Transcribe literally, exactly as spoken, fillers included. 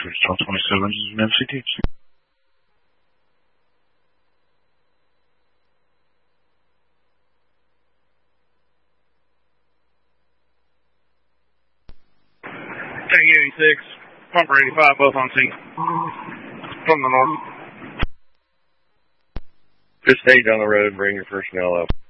South twenty-seven, this is M C T. Tank eighty-six, Pumper eighty-five, both on scene. From the north. Just stay down the road and bring your personnel up.